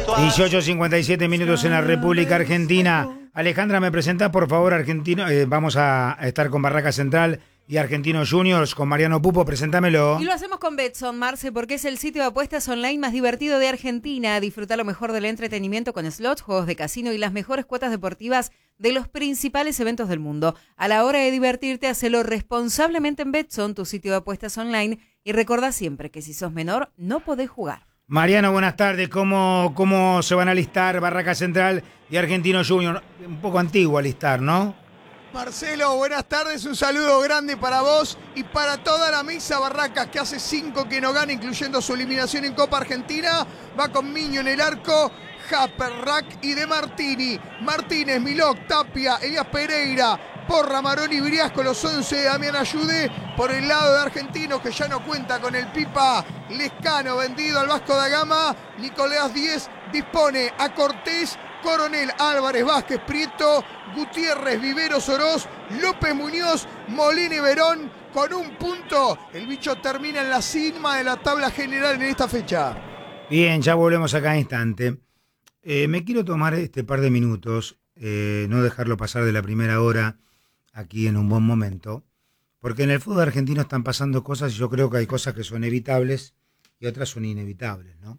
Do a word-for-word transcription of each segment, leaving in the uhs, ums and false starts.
dieciocho cincuenta y siete minutos en la República Argentina. Alejandra, ¿me presentás, por favor, Argentino? Eh, vamos a estar con Barraca Central y Argentinos Juniors, con Mariano Pupo, presentámelo. Y lo hacemos con Betson, Marce, porque es el sitio de apuestas online más divertido de Argentina. Disfruta lo mejor del entretenimiento con slots, juegos de casino y las mejores cuotas deportivas de los principales eventos del mundo. A la hora de divertirte, hacelo responsablemente en Betson, tu sitio de apuestas online, y recordá siempre que si sos menor, no podés jugar. Mariano, buenas tardes. ¿Cómo, cómo se van a alistar Barraca Central y Argentinos Juniors? Un poco antiguo alistar, ¿no? Marcelo, buenas tardes, un saludo grande para vos y para toda la mesa Barracas, que hace cinco que no gana, incluyendo su eliminación en Copa Argentina. Va con Miño en el arco, Japerrac y De Martini. Martínez, Milok, Tapia, Elías Pereira, Porra, Maroni, Briasco, los once de Damián Ayude. Por el lado de Argentinos, que ya no cuenta con el Pipa Lescano, vendido al Vasco da Gama. Nicolás Díez dispone a Cortés, Coronel, Álvarez, Vázquez, Prieto, Gutiérrez, Viveros, Oroz, López Muñoz, Molina y Verón. Con un punto, el bicho termina en la cima de la tabla general en esta fecha. Bien, ya volvemos a cada instante. Eh, me quiero tomar este par de minutos, eh, no dejarlo pasar de la primera hora aquí en un buen momento, porque en el fútbol argentino están pasando cosas y yo creo que hay cosas que son evitables y otras son inevitables, ¿no?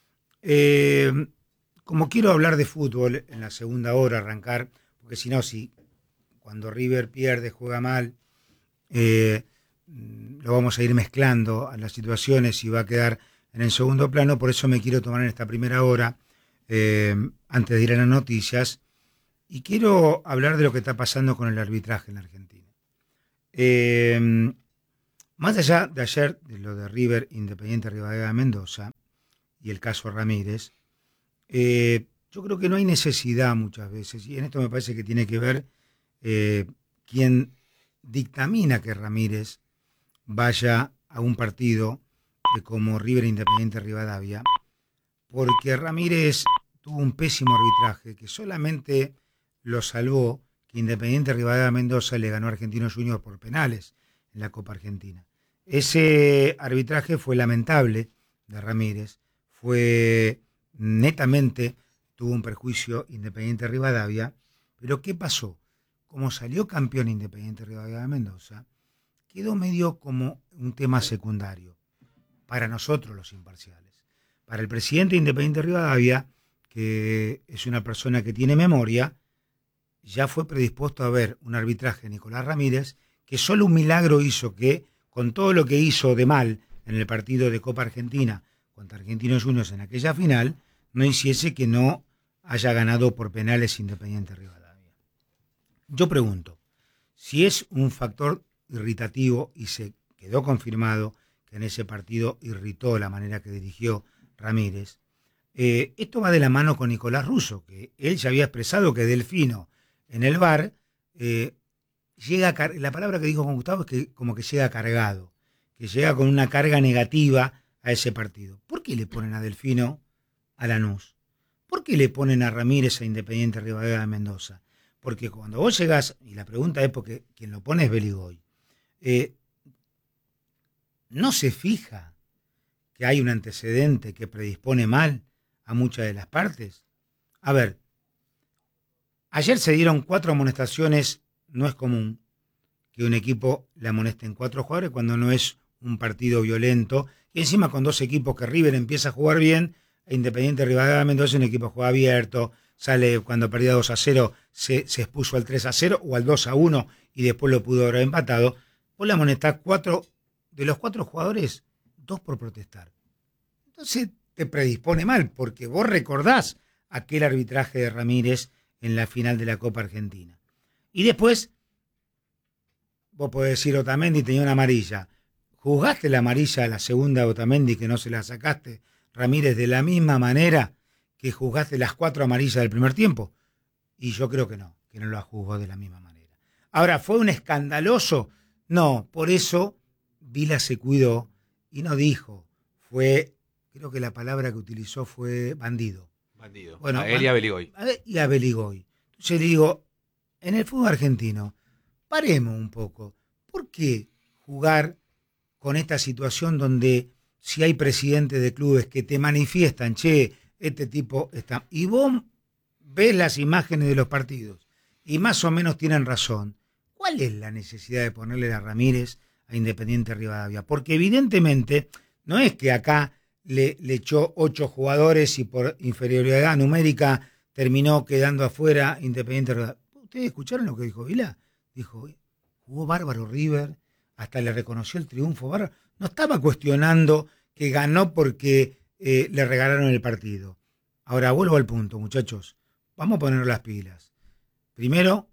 Eh, como quiero hablar de fútbol en la segunda hora, arrancar, porque si no, si cuando River pierde, juega mal, eh, lo vamos a ir mezclando a las situaciones y va a quedar en el segundo plano. Por eso me quiero tomar en esta primera hora, eh, antes de ir a las noticias, y quiero hablar de lo que está pasando con el arbitraje en la Argentina. Eh, más allá de ayer, de lo de River, Independiente Rivadavia de Mendoza y el caso Ramírez, eh, yo creo que no hay necesidad muchas veces, y en esto me parece que tiene que ver eh, quien dictamina que Ramírez vaya a un partido eh, como River Independiente Rivadavia, porque Ramírez tuvo un pésimo arbitraje que solamente lo salvó que Independiente Rivadavia de Mendoza le ganó a Argentinos Juniors por penales en la Copa Argentina. Ese arbitraje fue lamentable de Ramírez, fue netamente, tuvo un perjuicio Independiente Rivadavia, pero ¿qué pasó? Como salió campeón Independiente Rivadavia de Mendoza, quedó medio como un tema secundario para nosotros los imparciales. Para el presidente de Independiente Rivadavia, que es una persona que tiene memoria, ya fue predispuesto a ver un arbitraje de Nicolás Ramírez, que solo un milagro hizo que, con todo lo que hizo de mal en el partido de Copa Argentina contra Argentinos Juniors en aquella final, no hiciese que no haya ganado por penales Independiente Rivadavia. Yo pregunto, si es un factor irritativo y se quedó confirmado que en ese partido irritó la manera que dirigió Ramírez, eh, esto va de la mano con Nicolás Russo, que él ya había expresado que Delfino en el V A R eh, llega, car- la palabra que dijo con Gustavo es que como que llega cargado, que llega con una carga negativa a ese partido. ¿Por qué le ponen a Delfino a Lanús? ¿Por qué le ponen a Ramírez a Independiente Rivadavia de Mendoza? Porque cuando vos llegás, y la pregunta es porque quien lo pone es Beligoy, eh, no se fija que hay un antecedente que predispone mal a muchas de las partes. A ver, ayer se dieron cuatro amonestaciones, no es común que un equipo le amonesten cuatro jugadores cuando no es un partido violento, y encima con dos equipos que River empieza a jugar bien, e Independiente Rivadavia de Mendoza un equipo juega abierto, sale cuando perdía dos a cero, se, se expuso al tres a cero o al dos a uno y después lo pudo haber empatado. Vos le amonestás cuatro, de los cuatro jugadores, dos por protestar. Entonces te predispone mal, porque vos recordás aquel arbitraje de Ramírez en la final de la Copa Argentina. Y después, vos podés decir Otamendi tenía una amarilla. ¿Juzgaste la amarilla a la segunda de Otamendi que no se la sacaste, Ramírez, de la misma manera que juzgaste las cuatro amarillas del primer tiempo? Y yo creo que no, que no lo juzgó de la misma manera. Ahora, ¿fue un escandaloso? No, por eso Vila se cuidó y no dijo, fue, creo que la palabra que utilizó fue bandido. Bandido. Bueno, a él y a Beligoy. A él y a Beligoy. Entonces le digo, en el fútbol argentino, paremos un poco. ¿Por qué jugar con esta situación donde si hay presidentes de clubes que te manifiestan, che, este tipo está... Y vos ves las imágenes de los partidos y más o menos tienen razón. ¿Cuál es la necesidad de ponerle a Ramírez a Independiente Rivadavia? Porque evidentemente no es que acá le, le echó ocho jugadores y por inferioridad numérica terminó quedando afuera Independiente Rivadavia. ¿Ustedes escucharon lo que dijo Vila? Dijo, jugó bárbaro River, hasta le reconoció el triunfo bárbaro. No estaba cuestionando que ganó porque eh, le regalaron el partido. Ahora vuelvo al punto, muchachos. Vamos a poner las pilas. Primero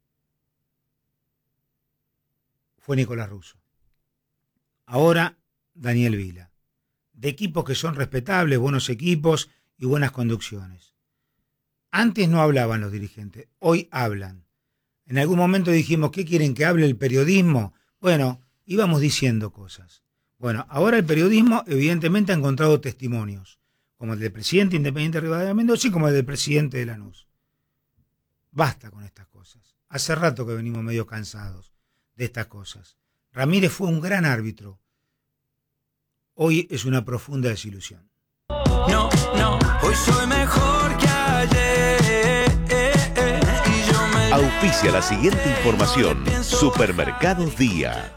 fue Nicolás Russo. Ahora Daniel Vila. De equipos que son respetables, buenos equipos y buenas conducciones. Antes no hablaban los dirigentes, hoy hablan. En algún momento dijimos, ¿qué quieren que hable el periodismo? Bueno, íbamos diciendo cosas. Bueno, ahora el periodismo evidentemente ha encontrado testimonios, como el del presidente Independiente Rivadavia Mendoza y como el del presidente de Lanús. Basta con estas cosas. Hace rato que venimos medio cansados de estas cosas. Ramírez fue un gran árbitro. Hoy es una profunda desilusión. No, no, hoy soy mejor que ayer. Eh, eh, y yo me... Auspicia la siguiente información. Supermercados Día.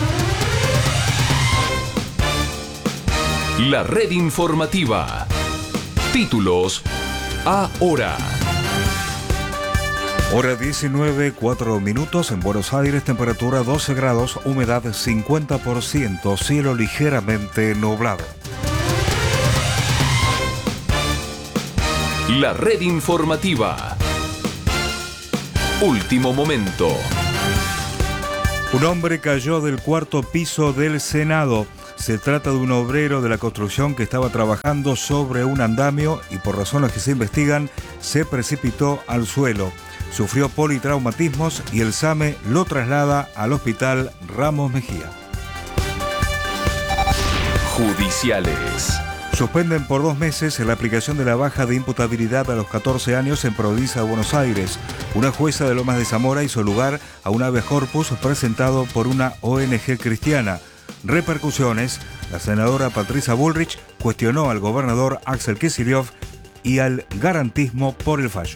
La red informativa. Títulos ahora. Hora diecinueve, cuatro minutos en Buenos Aires, temperatura doce grados, humedad cincuenta por ciento, cielo ligeramente nublado. La red informativa. Último momento. Un hombre cayó del cuarto piso del Senado. Se trata de un obrero de la construcción que estaba trabajando sobre un andamio y por razones que se investigan se precipitó al suelo. Sufrió politraumatismos y el SAME lo traslada al hospital Ramos Mejía. Judiciales. Suspenden por dos meses la aplicación de la baja de imputabilidad a los catorce años en provincia de Buenos Aires. Una jueza de Lomas de Zamora hizo lugar a un habeas corpus presentado por una O N G cristiana. Repercusiones. La senadora Patricia Bullrich cuestionó al gobernador Axel Kicillof y al garantismo por el fallo.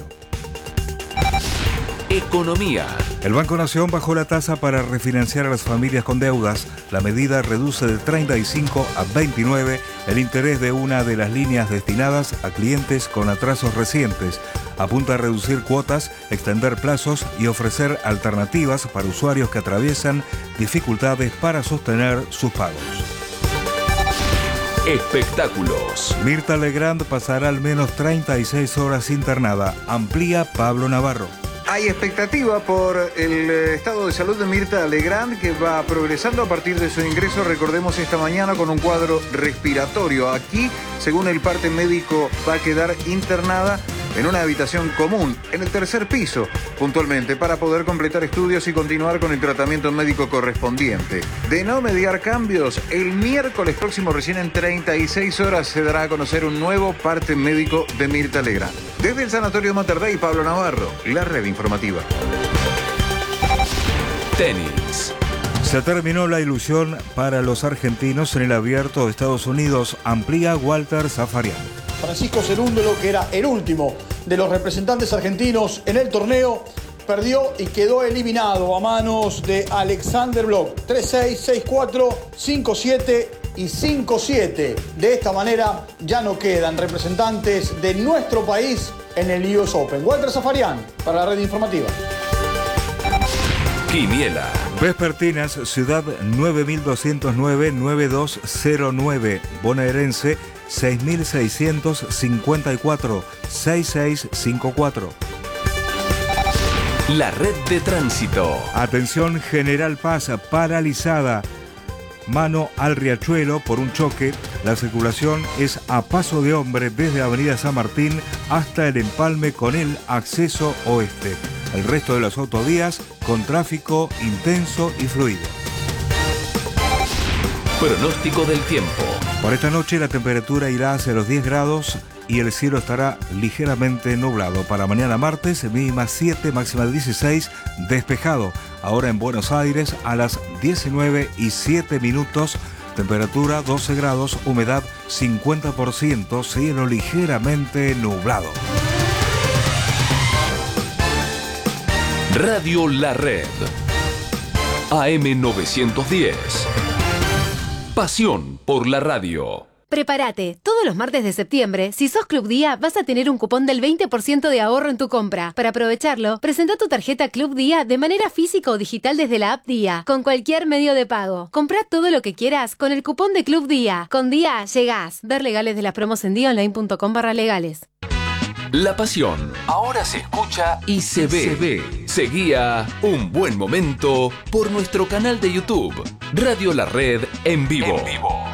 Economía. El Banco Nación bajó la tasa para refinanciar a las familias con deudas. La medida reduce de treinta y cinco a veintinueve el interés de una de las líneas destinadas a clientes con atrasos recientes. Apunta a reducir cuotas, extender plazos y ofrecer alternativas para usuarios que atraviesan dificultades para sostener sus pagos. Espectáculos. Mirta Legrand pasará al menos treinta y seis horas internada. Amplía Pablo Navarro. Hay expectativa por el estado de salud de Mirta Legrand, que va progresando a partir de su ingreso, recordemos, esta mañana con un cuadro respiratorio. Aquí, según el parte médico, va a quedar internada en una habitación común, en el tercer piso, puntualmente, para poder completar estudios y continuar con el tratamiento médico correspondiente. De no mediar cambios, el miércoles próximo, recién en treinta y seis horas, se dará a conocer un nuevo parte médico de Mirta Legrand. Desde el Sanatorio Mater Dei, Pablo Navarro, la red informativa. Tenis. Se terminó la ilusión para los argentinos en el Abierto de Estados Unidos. Amplía Walter Zafarian. Francisco Cerúndolo, que era el último de los representantes argentinos en el torneo, perdió y quedó eliminado a manos de Alexander Blok. tres seis, seis cuatro, cinco siete y cinco siete. De esta manera ya no quedan representantes de nuestro país en el U S Open. Walter Zafarian para la red informativa. Quiniela. Vespertinas, Ciudad nueve mil doscientos nueve, nueve dos cero nueve. Bonaerense seis mil seiscientos cincuenta y cuatro, seis seis cinco cuatro. La red de tránsito. Atención, General Paz paralizada. Mano al Riachuelo por un choque. La circulación es a paso de hombre desde Avenida San Martín hasta el empalme con el acceso oeste. El resto de las autovías con tráfico intenso y fluido. Pronóstico del tiempo. Por esta noche la temperatura irá hacia los diez grados y el cielo estará ligeramente nublado. Para mañana martes, mínima siete, máxima dieciséis, despejado. Ahora en Buenos Aires a las diecinueve y siete minutos, Temperatura doce grados, humedad cincuenta por ciento, cielo ligeramente nublado. Radio La Red. A M novecientos diez. Pasión por la radio. Prepárate, todos los martes de septiembre, si sos Club Día, vas a tener un cupón del veinte por ciento de ahorro en tu compra. Para aprovecharlo, presenta tu tarjeta Club Día de manera física o digital desde la app Día, con cualquier medio de pago. Comprá todo lo que quieras con el cupón de Club Día. Con Día llegás. Ver legales de las promos en diaonline.com barra legales. La Pasión ahora se escucha y se ve. Se ve. Seguía Un Buen Momento por nuestro canal de YouTube, Radio La Red en vivo. En vivo.